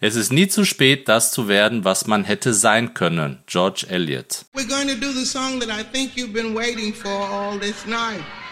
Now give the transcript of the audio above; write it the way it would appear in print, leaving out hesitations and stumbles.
Es ist nie zu spät, das zu werden, was man hätte sein können. George Eliot. We're going to do the song that I think you've been waiting for all this night.